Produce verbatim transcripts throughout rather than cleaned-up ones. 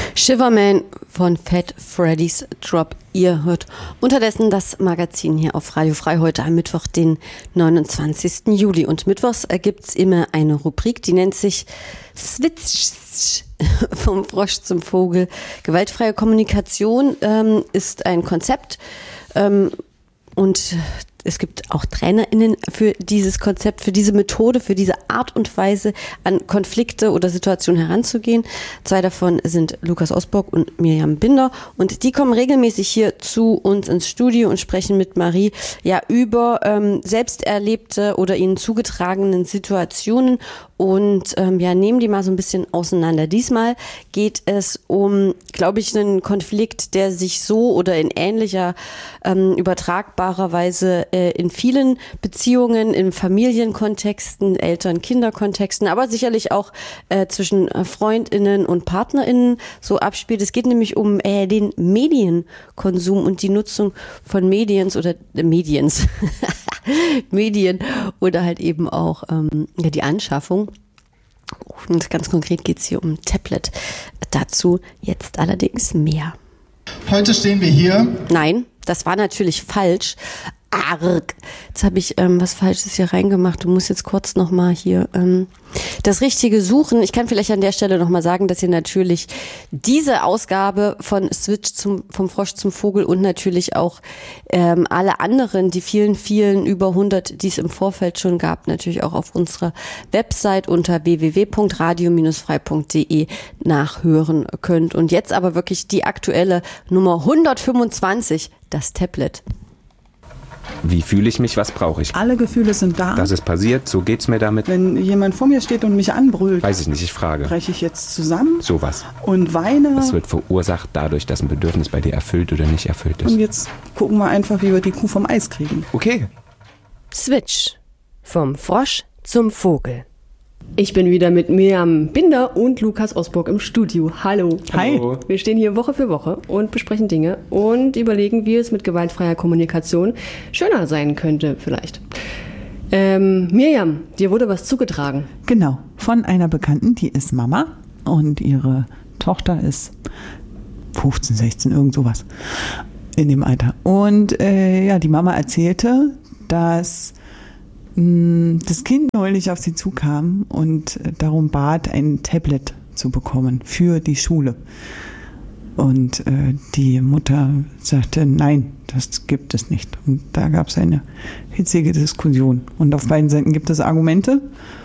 Shiverman von Fat Freddy's Drop. Ihr hört unterdessen das Magazin hier auf Radio Frei heute am Mittwoch, den neunundzwanzigsten Juli. Und mittwochs gibt es immer eine Rubrik, die nennt sich Switch vom Frosch zum Vogel. Gewaltfreie Kommunikation ähm, ist ein Konzept ähm, und es gibt auch TrainerInnen für dieses Konzept, für diese Methode, für diese Art und Weise an Konflikte oder Situationen heranzugehen. Zwei davon sind Lukas Osborg und Miriam Binder und die kommen regelmäßig hier zu uns ins Studio und sprechen mit Marie ja über ähm, selbst erlebte oder ihnen zugetragenen Situationen und ähm, ja, nehmen die mal so ein bisschen auseinander. Diesmal geht es um, glaube ich, einen Konflikt, der sich so oder in ähnlicher ähm, übertragbarer Weise äh, in vielen Beziehungen, in Familienkontexten, Eltern-Kinder-Kontexten, aber sicherlich auch äh, zwischen FreundInnen und PartnerInnen so abspielt. Es geht nämlich um äh, den Medienkonsum und die Nutzung von Mediens oder äh, Mediens. Medien oder halt eben auch ähm, ja, die Anschaffung. Und ganz konkret geht es hier um Tablet. Dazu jetzt allerdings mehr. Heute stehen wir hier. Nein, das war natürlich falsch. Arg. Jetzt habe ich ähm, was Falsches hier reingemacht. Du musst jetzt kurz nochmal hier ähm, das Richtige suchen. Ich kann vielleicht an der Stelle nochmal sagen, dass ihr natürlich diese Ausgabe von Switch zum, vom Frosch zum Vogel und natürlich auch ähm, alle anderen, die vielen, vielen über hundert, die es im Vorfeld schon gab, natürlich auch auf unserer Website unter w w w punkt radio frei punkt d e nachhören könnt. Und jetzt aber wirklich die aktuelle Nummer hundertfünfundzwanzig, das Tablet. Wie fühle ich mich, was brauche ich? Alle Gefühle sind da. Das ist passiert, so geht's mir damit. Wenn jemand vor mir steht und mich anbrüllt, weiß ich nicht, ich frage. breche ich jetzt zusammen Sowas. und weine. Das wird verursacht dadurch, dass ein Bedürfnis bei dir erfüllt oder nicht erfüllt ist. Und jetzt gucken wir einfach, wie wir die Kuh vom Eis kriegen. Okay. Switch. Vom Frosch zum Vogel. Ich bin wieder mit Miriam Binder und Lukas Osborg im Studio. Hallo. Hi. Hallo. Wir stehen hier Woche für Woche und besprechen Dinge und überlegen, wie es mit gewaltfreier Kommunikation schöner sein könnte vielleicht. Ähm, Miriam, dir wurde was zugetragen. Genau, von einer Bekannten, die ist Mama und ihre Tochter ist fünfzehn, sechzehn, irgend sowas in dem Alter. Und äh, ja, die Mama erzählte, dass das Kind neulich auf sie zukam und darum bat, ein Tablet zu bekommen für die Schule. Und äh, die Mutter sagte, nein, das gibt es nicht. Und da gab es eine hitzige Diskussion. Und auf beiden Seiten gibt es Argumente.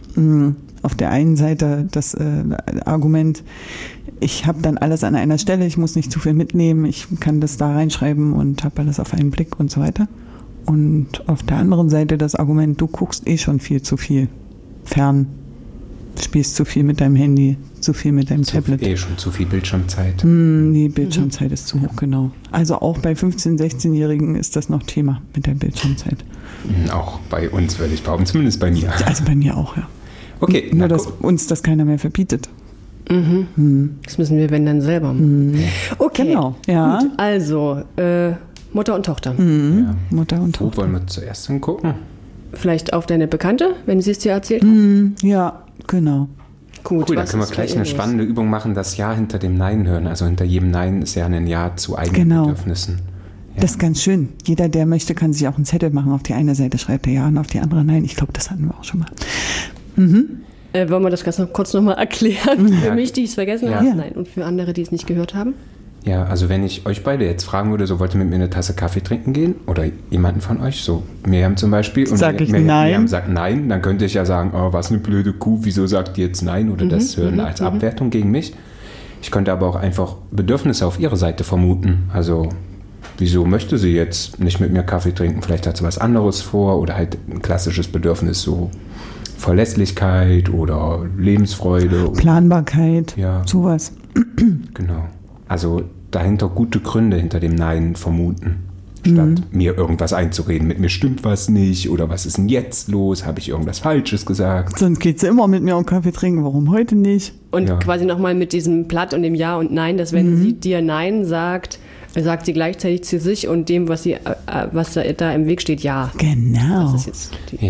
Auf der einen Seite das äh, Argument, ich habe dann alles an einer Stelle, ich muss nicht zu viel mitnehmen, ich kann das da reinschreiben und habe alles auf einen Blick und so weiter. Und auf der anderen Seite das Argument, du guckst eh schon viel zu viel fern, spielst zu viel mit deinem Handy, zu viel mit deinem zu Tablet. Eh schon zu viel Bildschirmzeit. Mm, die Bildschirmzeit mhm. ist zu hoch, genau. Also auch bei fünfzehn-, sechzehnjährigen ist das noch Thema mit der Bildschirmzeit. Auch bei uns, würde ich behaupten, zumindest bei mir. Also bei mir auch, ja. Okay. Nur, na, dass uns das keiner mehr verbietet. Mhm. Hm. Das müssen wir, wenn dann, selber machen. Mhm. Okay, genau, ja. Gut, also äh, Mutter und Tochter. Mhm. Ja. Mutter und Wo Tochter. wollen wir zuerst hingucken? Vielleicht auf deine Bekannte, wenn sie es dir erzählt hat? Mhm. Ja, genau. Gut, Cool, da was können wir ist gleich bei eine ihr los? spannende Übung machen, das Ja hinter dem Nein hören. Also hinter jedem Nein ist ja ein Ja zu eigenen Genau. Bedürfnissen. Ja. Das ist ganz schön. Jeder, der möchte, kann sich auch einen Zettel machen. Auf die eine Seite schreibt er Ja und auf die andere Nein. Ich glaube, das hatten wir auch schon mal. Mhm. Äh, wollen wir das ganz noch, kurz nochmal erklären? Für Ja. mich, die es vergessen Ja. haben? Ja. Nein. Und für andere, die es nicht gehört haben? Ja, also wenn ich euch beide jetzt fragen würde, so wollt ihr mit mir eine Tasse Kaffee trinken gehen? Oder jemanden von euch, so Miriam zum Beispiel. Und Sag ich Mir- nein. Miriam sagt nein, dann könnte ich ja sagen, oh, was eine blöde Kuh, wieso sagt die jetzt nein? Oder das hören als Abwertung gegen mich. Ich könnte aber auch einfach Bedürfnisse auf ihrer Seite vermuten. Also wieso möchte sie jetzt nicht mit mir Kaffee trinken? Vielleicht hat sie was anderes vor oder halt ein klassisches Bedürfnis, so Verlässlichkeit oder Lebensfreude. Planbarkeit, Ja. sowas. Genau. Also dahinter gute Gründe hinter dem Nein vermuten, statt Mhm. mir irgendwas einzureden. Mit mir stimmt was nicht oder was ist denn jetzt los? Habe ich irgendwas Falsches gesagt? Sonst geht sie immer mit mir um Kaffee trinken. Warum heute nicht? Und Ja. quasi nochmal mit diesem Platt und dem Ja und Nein, dass wenn sie dir Nein sagt, sagt sie gleichzeitig zu sich und dem, was, sie, äh, was da, da im Weg steht, Ja. Genau. Das ist jetzt die Ja.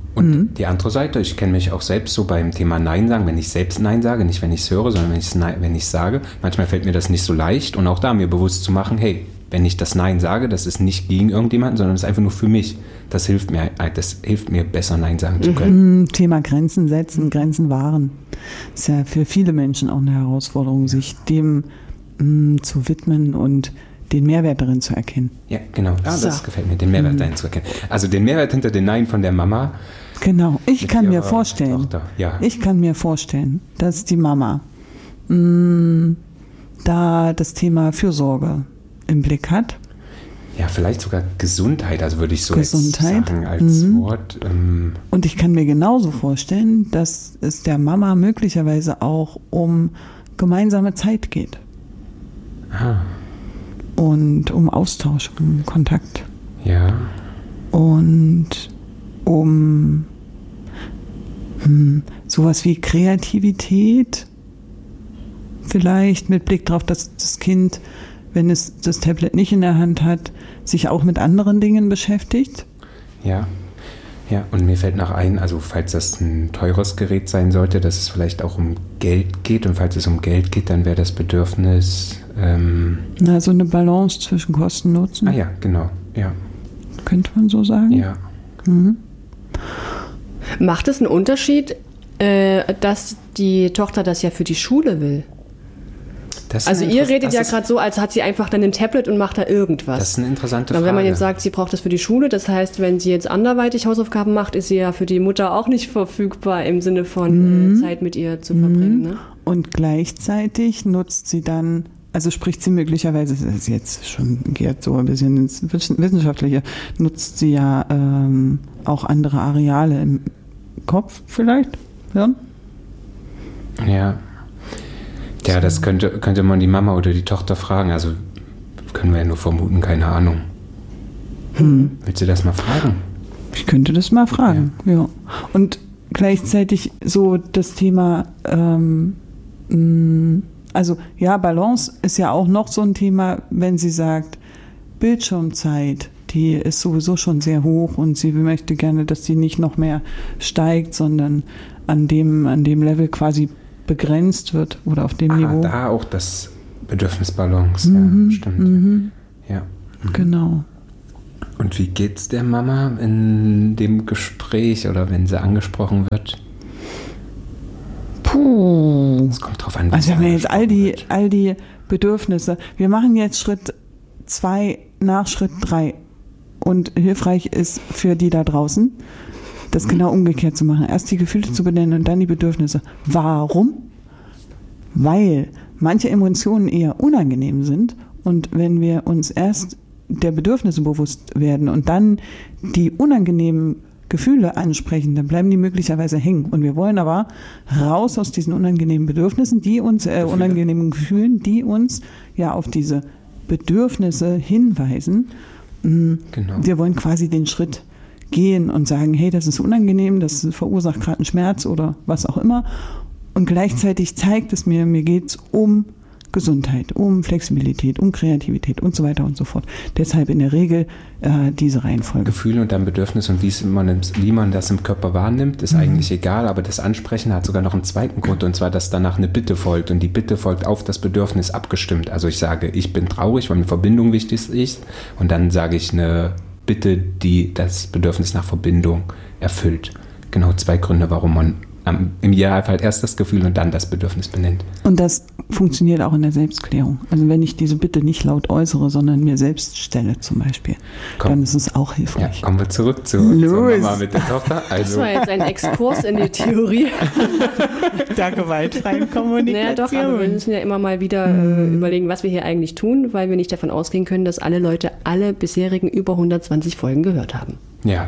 Und Mhm. die andere Seite, ich kenne mich auch selbst so beim Thema Nein sagen, wenn ich selbst Nein sage, nicht wenn ich es höre, sondern wenn ich es wenn ich sage. Manchmal fällt mir das nicht so leicht und auch da mir bewusst zu machen, hey, wenn ich das Nein sage, das ist nicht gegen irgendjemanden, sondern das ist einfach nur für mich. Das hilft mir, das hilft mir besser Nein sagen zu können. Mhm. Thema Grenzen setzen, Grenzen wahren. Ist ja für viele Menschen auch eine Herausforderung, sich dem mh, zu widmen und den Mehrwert darin zu erkennen. Ja, genau. Ah, das So. gefällt mir, den Mehrwert dahin zu erkennen. Also den Mehrwert hinter den Nein von der Mama. Genau, ich Mit kann mir ihrer vorstellen, Tochter, ja. ich kann mir vorstellen, dass die Mama mh, da das Thema Fürsorge im Blick hat. Ja, vielleicht sogar Gesundheit, also würde ich so Gesundheit. jetzt sagen als Mhm. Wort. Ähm, Und ich kann mir genauso vorstellen, dass es der Mama möglicherweise auch um gemeinsame Zeit geht. ah, Und um Austausch, um Kontakt. ja. Und um hm, sowas wie Kreativität, vielleicht mit Blick darauf, dass das Kind, wenn es das Tablet nicht in der Hand hat, sich auch mit anderen Dingen beschäftigt. Ja, ja, und mir fällt noch ein, also falls das ein teures Gerät sein sollte, dass es vielleicht auch um Geld geht und falls es um Geld geht, dann wäre das Bedürfnis, ähm, Na, so eine Balance zwischen Kosten und Nutzen, ah ja, genau, ja, könnte man so sagen. ja. Mhm. Macht es einen Unterschied, äh, dass die Tochter das ja für die Schule will? Das ist Also eine ihr Interess- redet das ja ist- gerade so, als hat sie einfach dann ein Tablet und macht da irgendwas. Das ist eine interessante Aber Frage. wenn man jetzt sagt, sie braucht das für die Schule, das heißt, wenn sie jetzt anderweitig Hausaufgaben macht, ist sie ja für die Mutter auch nicht verfügbar im Sinne von äh, Zeit mit ihr zu verbringen. Ne? Und gleichzeitig nutzt sie dann, also spricht sie möglicherweise, das ist jetzt schon geht so ein bisschen ins Wissenschaftliche, nutzt sie ja ähm, auch andere Areale im Kopf vielleicht, Hirn? Ja. Ja, das könnte, könnte man die Mama oder die Tochter fragen. Also können wir ja nur vermuten, keine Ahnung. Hm. Willst du das mal fragen? Ich könnte das mal fragen, ja. Und gleichzeitig so das Thema, ähm, mh, also ja, Balance ist ja auch noch so ein Thema, wenn sie sagt, Bildschirmzeit, die ist sowieso schon sehr hoch und sie möchte gerne, dass sie nicht noch mehr steigt, sondern an dem, an dem Level quasi begrenzt wird oder auf dem Ah, Niveau. da auch das Bedürfnisbalance. Mhm, Ja, stimmt. mhm, Ja. genau. Und wie geht's der Mama in dem Gespräch oder wenn sie angesprochen wird? Puh. Es kommt drauf an, wie Also sie wenn wir jetzt all die, angesprochen wird. all die Bedürfnisse, wir machen jetzt Schritt zwei nach Schritt drei und hilfreich ist für die da draußen, das genau umgekehrt zu machen. Erst die Gefühle zu benennen und dann die Bedürfnisse. Warum? Weil manche Emotionen eher unangenehm sind und wenn wir uns erst der Bedürfnisse bewusst werden und dann die unangenehmen Gefühle ansprechen, dann bleiben die möglicherweise hängen. Und wir wollen aber raus aus diesen unangenehmen Bedürfnissen, die uns, äh, unangenehmen Gefühlen, die uns ja auf diese Bedürfnisse hinweisen. Mm, Genau. Wir wollen quasi den Schritt gehen und sagen, hey, das ist unangenehm, das verursacht gerade einen Schmerz oder was auch immer. Und gleichzeitig zeigt es mir, mir geht es um Gesundheit, um Flexibilität, um Kreativität und so weiter und so fort. Deshalb in der Regel äh, diese Reihenfolge. Gefühl und dann Bedürfnis und wie man, wie man das im Körper wahrnimmt, ist mhm. eigentlich egal, aber das Ansprechen hat sogar noch einen zweiten Grund und zwar, dass danach eine Bitte folgt und die Bitte folgt auf das Bedürfnis abgestimmt. Also ich sage, ich bin traurig, weil eine Verbindung wichtig ist und dann sage ich eine Bitte, die das Bedürfnis nach Verbindung erfüllt. Genau zwei Gründe, warum man am, im Idealfall erst das Gefühl und dann das Bedürfnis benennt. Und das funktioniert auch in der Selbstklärung. Also wenn ich diese Bitte nicht laut äußere, sondern mir selbst stelle zum Beispiel, Komm. dann ist es auch Ja, hilfreich. kommen wir zurück zu, Los. zur Mama mit der Tochter. Das Also, war jetzt ein Exkurs in die Theorie. Der gewaltfreien Naja, doch, aber wir müssen ja immer mal wieder äh, überlegen, was wir hier eigentlich tun, weil wir nicht davon ausgehen können, dass alle Leute alle bisherigen über hundertzwanzig Folgen gehört haben. ja.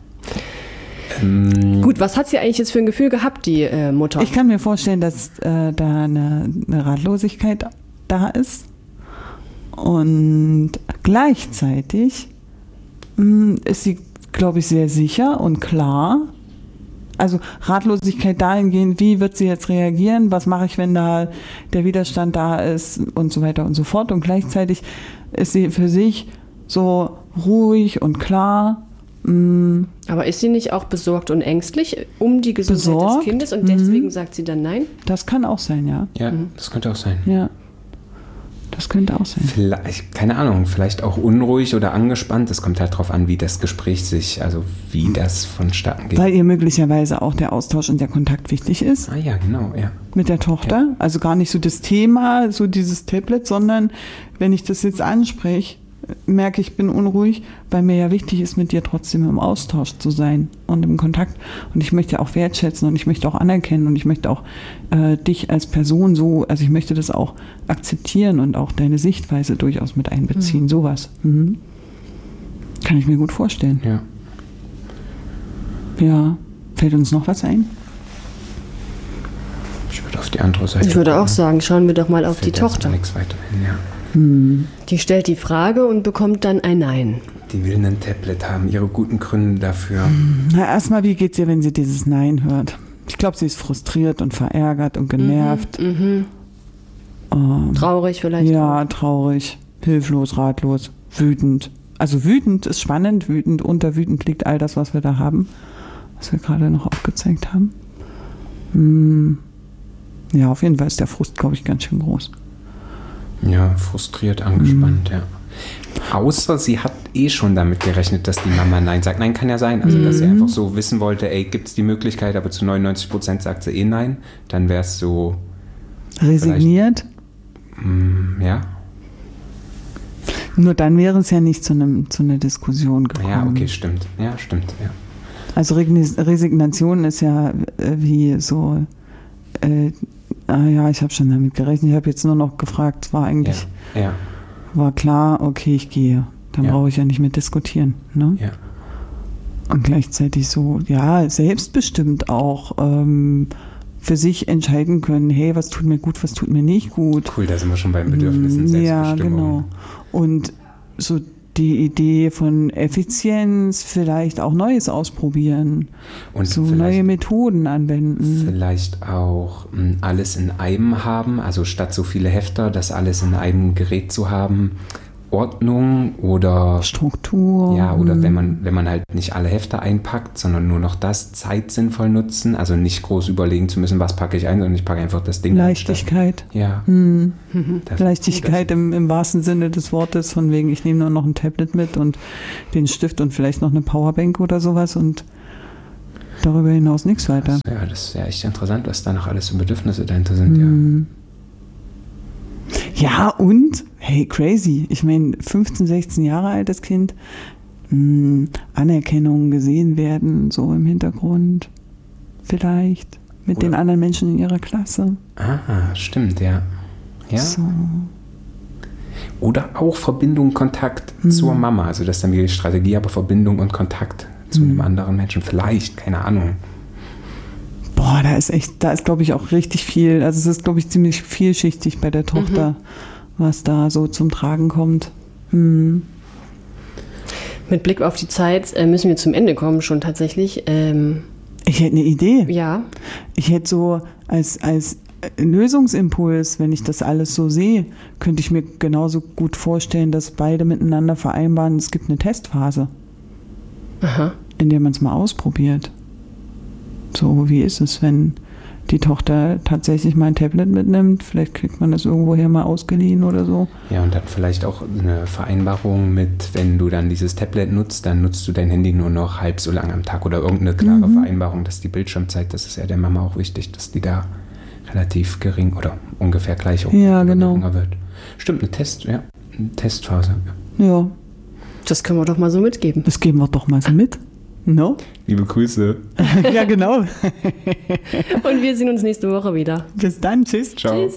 Ähm, Gut, was hat sie eigentlich jetzt für ein Gefühl gehabt, die äh, Mutter? Ich kann mir vorstellen, dass äh, da eine, eine Ratlosigkeit da ist und gleichzeitig mh, ist sie, glaube ich, sehr sicher und klar. Also Ratlosigkeit dahingehend, wie wird sie jetzt reagieren, was mache ich, wenn da der Widerstand da ist und so weiter und so fort. Und gleichzeitig ist sie für sich so ruhig und klar mh, Aber ist sie nicht auch besorgt und ängstlich um die Gesundheit Besorgt? des Kindes und Mhm. deswegen sagt sie dann nein? das kann auch sein, ja. Ja, das könnte auch sein. Ja, das könnte auch sein. Vielleicht, keine Ahnung, vielleicht auch unruhig oder angespannt. Das kommt halt drauf an, wie das Gespräch sich, also wie das vonstatten geht. Weil ihr möglicherweise auch der Austausch und der Kontakt wichtig ist Ah ja, genau, ja. mit der Tochter. Also gar nicht so das Thema, so dieses Tablet, sondern wenn ich das jetzt anspreche, merke ich, bin unruhig, weil mir ja wichtig ist, mit dir trotzdem im Austausch zu sein und im Kontakt. Und ich möchte auch wertschätzen und ich möchte auch anerkennen und ich möchte auch äh, dich als Person so, also ich möchte das auch akzeptieren und auch deine Sichtweise durchaus mit einbeziehen, mhm. sowas. Mhm. Kann ich mir gut vorstellen. Ja. Ja, fällt uns noch was ein? Ich würde auf die andere Seite. Ich würde gucken. auch sagen, schauen wir doch mal auf Fällt die erstmal Tochter. nichts weiter ein, ja. Die stellt die Frage und bekommt dann ein Nein. Die will ein Tablet haben, ihre guten Gründe dafür. Na, erstmal, wie geht's ihr, wenn sie dieses Nein hört? Ich glaube, sie ist frustriert und verärgert und genervt. Mhm. Ähm, Traurig vielleicht. ja, traurig, hilflos, ratlos, wütend. Also wütend ist spannend, wütend, unter wütend liegt all das, was wir da haben, was wir gerade noch aufgezeigt haben. Hm. Ja, auf jeden Fall ist der Frust, glaube ich, ganz schön groß. Ja, frustriert, angespannt, mhm. ja. Außer sie hat eh schon damit gerechnet, dass die Mama Nein sagt. Nein, kann ja sein. Also, dass sie einfach so wissen wollte, ey, gibt es die Möglichkeit, aber zu neunundneunzig Prozent sagt sie eh Nein. Dann wäre es so... Resigniert? Mh, ja. Nur dann wäre es ja nicht zu, einem, zu einer Diskussion gekommen. Ja, okay, stimmt. Ja, stimmt, ja. Also Resignation ist ja äh, wie so... Äh, ah ja, ich habe schon damit gerechnet. Ich habe jetzt nur noch gefragt, war eigentlich... Ja, ja. War klar, okay, ich gehe. Dann Ja. brauche ich ja nicht mehr diskutieren. Ne? Ja. Und gleichzeitig so, ja, selbstbestimmt auch ähm, für sich entscheiden können, hey, was tut mir gut, was tut mir nicht gut. Cool, da sind wir schon beim Bedürfnissen, Ja, Selbstbestimmung. genau. Und so die Idee von Effizienz, vielleicht auch Neues ausprobieren, Und so vielleicht- neue Methoden anwenden. Vielleicht auch mh, alles in einem haben, also statt so viele Hefter, das alles in einem Gerät zu haben. Ordnung oder Struktur. ja, oder wenn man, wenn man halt nicht alle Hefter einpackt, sondern nur noch das Zeit sinnvoll nutzen, also nicht groß überlegen zu müssen, was packe ich ein, sondern ich packe einfach das Ding. Leichtigkeit. Ein. Ja. Hm. Das- Leichtigkeit im, im wahrsten Sinne des Wortes, von wegen, ich nehme nur noch ein Tablet mit und den Stift und vielleicht noch eine Powerbank oder sowas und darüber hinaus nichts weiter. Das, ja, das ist ja echt interessant, was da noch alles für Bedürfnisse dahinter sind. Hm. Ja, und, hey, crazy. Ich meine, fünfzehn, sechzehn Jahre altes Kind, mh, Anerkennung, gesehen werden, so im Hintergrund, vielleicht mit Oder- den anderen Menschen in ihrer Klasse. Ja. Ah, stimmt, ja. Ja. So. Oder auch Verbindung, Kontakt Mhm. zur Mama. Also das ist dann wieder die Strategie, aber Verbindung und Kontakt zu Mhm. einem anderen Menschen. Vielleicht, keine Ahnung. Boah, da ist echt, da ist, glaube ich, auch richtig viel. Also es ist, glaube ich, ziemlich vielschichtig bei der Tochter, was da so zum Tragen kommt. Hm. Mit Blick auf die Zeit äh, müssen wir zum Ende kommen schon tatsächlich. Ähm, Ich hätte eine Idee. ja, Ich hätte so als, als Lösungsimpuls, wenn ich das alles so sehe, könnte ich mir genauso gut vorstellen, dass beide miteinander vereinbaren, es gibt eine Testphase, aha. in der man es mal ausprobiert. So, wie ist es, wenn die Tochter tatsächlich mal ein Tablet mitnimmt? Vielleicht kriegt man das irgendwoher mal ausgeliehen oder so. Ja, und dann vielleicht auch eine Vereinbarung mit, wenn du dann dieses Tablet nutzt, dann nutzt du dein Handy nur noch halb so lang am Tag oder irgendeine klare Mhm. Vereinbarung, dass die Bildschirmzeit, das ist ja der Mama auch wichtig, dass die da relativ gering oder ungefähr gleich hoch Ja, oder genau. geringer wird. Stimmt, eine Test, ja, eine Testphase. Ja. Ja, Das können wir doch mal so mitgeben. das geben wir doch mal so mit. No? Liebe Grüße. Ja, genau. Und wir sehen uns nächste Woche wieder. Bis dann. Tschüss. Ciao. Tschüss.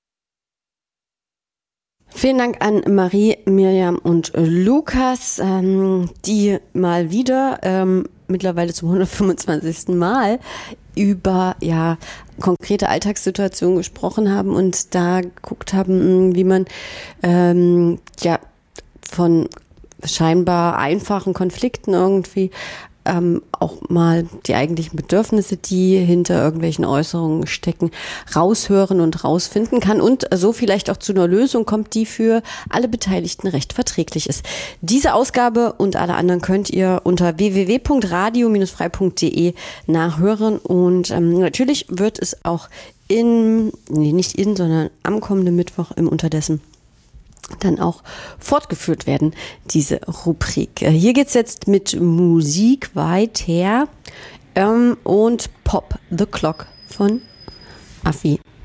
Vielen Dank an Marie, Mirjam und Lukas, ähm, die mal wieder ähm, mittlerweile zum hundertfünfundzwanzigsten Mal über ja konkrete Alltagssituationen gesprochen haben und da geguckt haben, wie man ähm, ja von scheinbar einfachen Konflikten irgendwie ähm, auch mal die eigentlichen Bedürfnisse, die hinter irgendwelchen Äußerungen stecken, raushören und rausfinden kann und so vielleicht auch zu einer Lösung kommt, die für alle Beteiligten recht verträglich ist. Diese Ausgabe und alle anderen könnt ihr unter w w w punkt radio Bindestrich frei punkt d e nachhören und ähm, natürlich wird es auch in, nee, nicht in, sondern am kommenden Mittwoch im Unterdessen dann auch fortgeführt werden, diese Rubrik. Hier geht's jetzt mit Musik weiter ähm, und Pop the Clock von Affi.